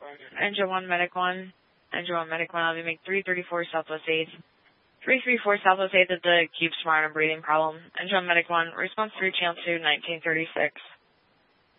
Engine 1, Medic 1. Engine 1, Medic 1, I'll be make 334 Southwest 8. 334 Southwest 8 at the Cube Smart and breathing problem. Engine 1, Medic 1, response 3, channel 2, 1936.